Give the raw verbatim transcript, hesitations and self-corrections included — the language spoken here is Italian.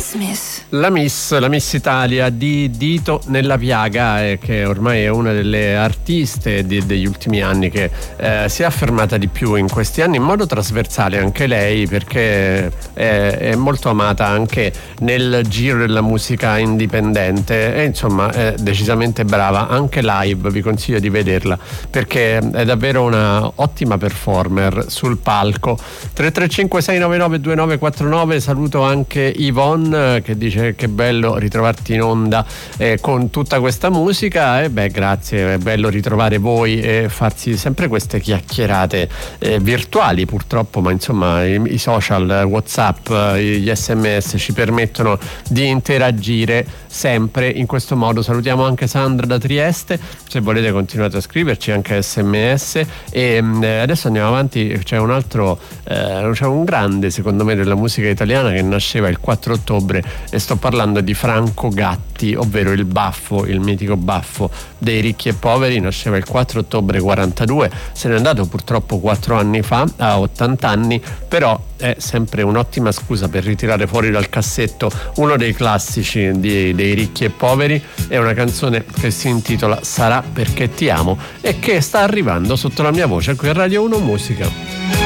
Miss. La Miss, la Miss Italia di Dito Nella Piaga, eh, che ormai è una delle artiste di, degli ultimi anni che eh, si è affermata di più in questi anni in modo trasversale anche lei, perché è, è molto amata anche nel giro della musica indipendente e insomma è decisamente brava anche live. Vi consiglio di vederla perché è davvero una ottima performer sul palco. Tre tre cinque sei nove nove due nove quattro nove. Saluto anche Yvonne che dice che bello ritrovarti in onda eh, con tutta questa musica. E beh, grazie, è bello ritrovare voi e farsi sempre queste chiacchierate eh, virtuali purtroppo, ma insomma i, i social, WhatsApp, gli sms ci permettono di interagire sempre in questo modo. Salutiamo anche Sandra da Trieste, se volete continuate a scriverci anche sms. E eh, adesso andiamo avanti. C'è un altro eh, c'è un grande secondo me della musica italiana che nasceva il quattro ottobre e sto parlando di Franco Gatti, ovvero il Baffo, il mitico Baffo dei Ricchi e Poveri. Nasceva il quattro ottobre quarantadue, se n'è andato purtroppo quattro anni fa a ottanta anni, però è sempre un'ottima scusa per ritirare fuori dal cassetto uno dei classici di, dei Ricchi e Poveri. È una canzone che si intitola Sarà perché ti amo e che sta arrivando sotto la mia voce qui a Radio uno Musica.